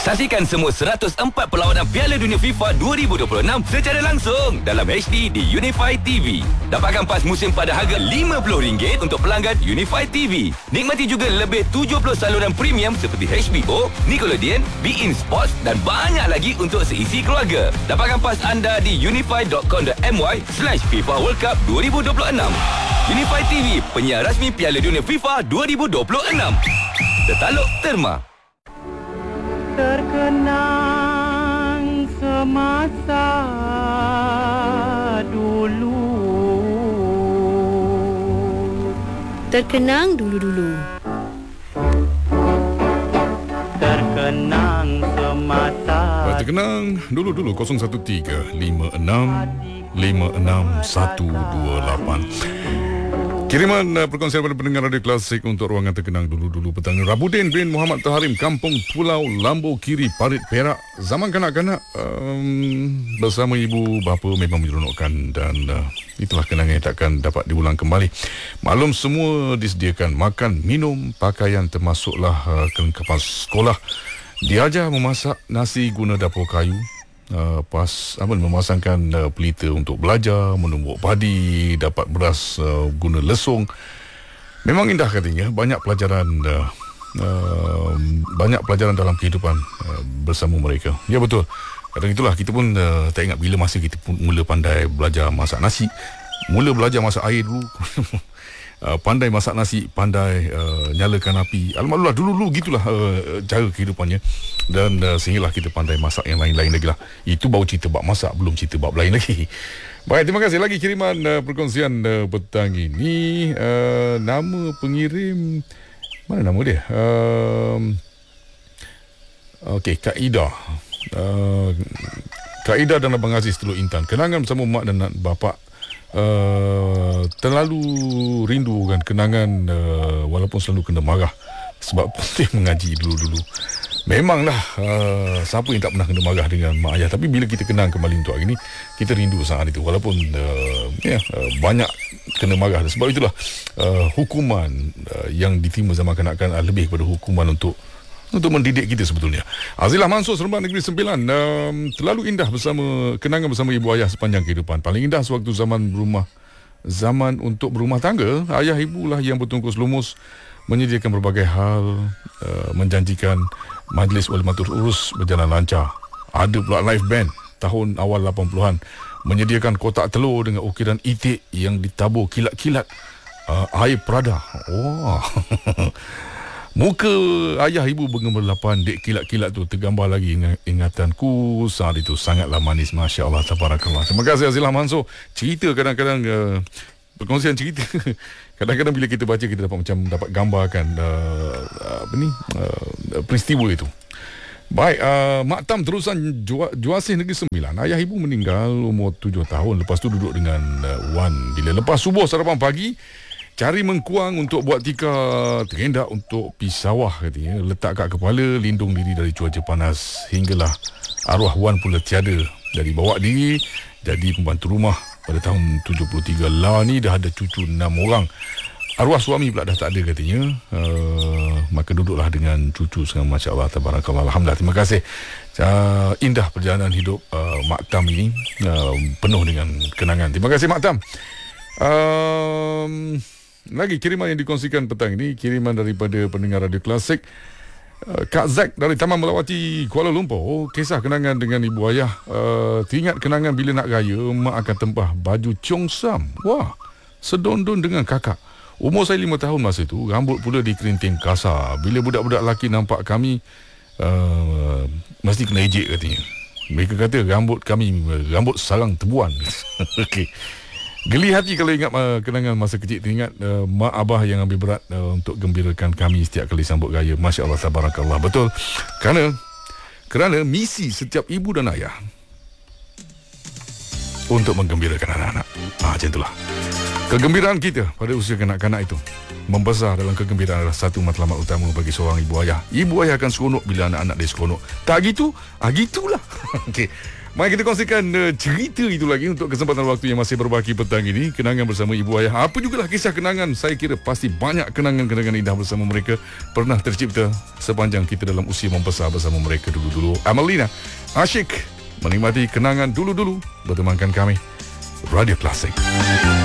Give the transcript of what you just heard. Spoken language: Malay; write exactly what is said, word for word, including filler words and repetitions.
Saksikan semua seratus empat perlawanan Piala Dunia FIFA dua ribu dua puluh enam secara langsung dalam H D di Unify T V. Dapatkan pas musim pada harga lima puluh ringgit untuk pelanggan Unify T V. Nikmati juga lebih tujuh puluh saluran premium seperti H B O, Nickelodeon, beIN Sports dan banyak lagi untuk seisi keluarga. Dapatkan pas anda di unify dot com dot my slash FIFA World Cup dua ribu dua puluh enam. Unify T V, penyiar rasmi Piala Dunia FIFA dua ribu dua puluh enam. Tertaluk Terma. Terkenang semasa dulu. Terkenang dulu-dulu. Terkenang semasa. Terkenang dulu-dulu. Kosong satu tiga lima enam lima enam satu dua lapan. Kiriman uh, perkongsian pada pendengar radio klasik untuk ruangan terkenang dulu-dulu petang. Rabudin bin Muhammad Taharim, Kampung Pulau Lambu Kiri, Parit, Perak. Zaman kanak-kanak um, bersama ibu bapa memang menyeronokkan dan uh, itulah kenangan yang takkan dapat diulang kembali. Maklum semua disediakan, makan, minum, pakaian termasuklah uh, kelengkapan sekolah. Diajar memasak nasi guna dapur kayu. Uh, pas apa memasangkan uh, pelita untuk belajar, menumbuk padi, dapat beras uh, guna lesung. Memang indah katanya, banyak pelajaran uh, uh, banyak pelajaran dalam kehidupan uh, bersama mereka. Ya betul. Kadang itulah kita pun uh, tak ingat bila masa kita pun mula pandai belajar masak nasi, mula belajar masak air dulu. Uh, pandai masak nasi, pandai uh, nyalakan api. Alamak, dulu-dulu gitulah uh, cara kehidupannya. Dan uh, sehinggalah kita pandai masak yang lain-lain lagi lah. Itu baru cerita bab masak, belum cerita bab lain lagi. Baik, terima kasih lagi kiriman uh, perkongsian uh, petang ini. Uh, nama pengirim, mana nama dia? Uh, Okey, Kak Ida. Uh, Kak Ida dan Abang Aziz Teluk Intan. Kenangan bersama mak dan bapak. Uh, terlalu rindu kan kenangan uh, walaupun selalu kena marah sebab penting mengaji dulu-dulu. Memanglah uh, siapa yang tak pernah kena marah dengan mak ayah, tapi bila kita kenang kembali untuk hari ini, kita rindu saat itu walaupun uh, ya, uh, banyak kena marah. Sebab itulah uh, hukuman uh, yang diterima zaman kanak-kanak lebih kepada hukuman untuk untuk mendidik kita sebetulnya. Azilah Mansur, Seremban Negeri Sembilan. Um, terlalu indah bersama kenangan bersama ibu ayah sepanjang kehidupan. Paling indah sewaktu zaman berumah zaman untuk berumah tangga. Ayah ibulah yang bertungkus lumus menyediakan berbagai hal, uh, menjanjikan majlis ulamatul urus berjalan lancar. Ada pula live band tahun awal lapan puluhan menyediakan kotak telur dengan ukiran itik yang ditabur kilat-kilat uh, air Prada. Wah. Oh. Muka ayah ibu bergemerlapan, dek kilat-kilat tu tergambar lagi ingatanku saat itu. Sangatlah manis, Masya Allah, tabarakallah. Terima kasih Azilah Mansur. Cerita kadang-kadang uh, perkongsian cerita kadang-kadang bila kita baca kita dapat macam dapat gambarkan uh, apa ni uh, peristiwa itu. Baik, uh, Mak Tam terusan Juasih Negeri Sembilan. Ayah ibu meninggal umur tujuh tahun. Lepas tu duduk dengan uh, Wan. Bila lepas subuh sarapan pagi, cari mengkuang untuk buat tika, terendak untuk pi sawah katanya. Letak kat kepala, lindung diri dari cuaca panas. Hinggalah arwah Wan pula tiada. Dari bawa diri jadi pembantu rumah pada tahun tujuh puluh tiga. Lah ni dah ada cucu enam orang. Arwah suami pula dah tak ada katanya. Uh, maka duduklah dengan cucu dengan Masya Allah, tabarakallah. Alhamdulillah, terima kasih. Uh, indah perjalanan hidup uh, Mak Tam ini, uh, penuh dengan kenangan. Terima kasih Mak Tam. Um, Lagi kiriman yang dikongsikan petang ini, kiriman daripada pendengar radio klasik, uh, Kak Zack dari Taman Melawati, Kuala Lumpur. Oh, kisah kenangan dengan ibu ayah. uh, Teringat kenangan bila nak raya, mak akan tempah baju Cheongsam. Wah, sedondon dengan kakak. Umur saya lima tahun masa itu. Rambut pula dikerinting kasar. Bila budak-budak lelaki nampak kami, uh, mesti kena ejek katanya. Mereka kata rambut kami rambut sarang tebuan. Okey. Geli hati kalau ingat uh, kenangan masa kecil. Teringat uh, mak abah yang ambil berat uh, untuk gembirakan kami setiap kali sambut raya. Masya Allah, tabarakallah. Betul. Kerana kerana misi setiap ibu dan ayah untuk menggembirakan anak-anak. Ah, macam itulah. Kegembiraan kita pada usia kanak-kanak itu, membesar dalam kegembiraan adalah satu matlamat utama bagi seorang ibu ayah. Ibu ayah akan seronok bila anak-anak dia seronok. Tak gitu? Ah, gitulah. Okey. Mari kita kongsikan uh, cerita itu lagi untuk kesempatan waktu yang masih berbaki petang ini. Kenangan bersama ibu ayah. Apa jugalah kisah kenangan. Saya kira pasti banyak kenangan-kenangan indah bersama mereka pernah tercipta sepanjang kita dalam usia membesar bersama mereka dulu-dulu. Amalina, asyik menikmati kenangan dulu-dulu bertemankan kami Radio Klasik.